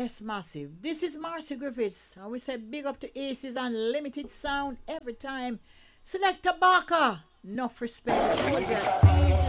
Yes, massive. This is Marcy Griffiths, and we say big up to Aces Unlimited Sound every time. Select Tabaka. Enough respect, soldier. Easy.